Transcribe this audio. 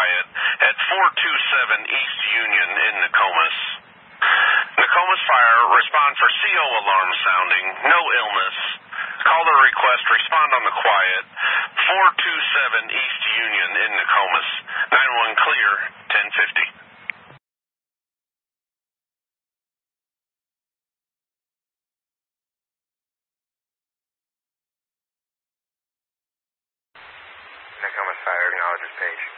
quiet at 427 East Union in Nokomis. Nokomis Fire, respond for CO alarm sounding, no illness. Caller request, respond on the quiet, 427 East Union in Nokomis. 911 clear, 1050. Nokomis Fire, acknowledges page.